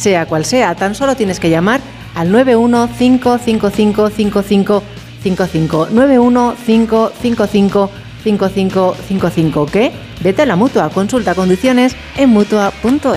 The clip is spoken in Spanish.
sea cual sea. Tan solo tienes que llamar al 915555555, 915555555. ¿Qué? Vete a la Mutua. Consulta condiciones en Mutua.es.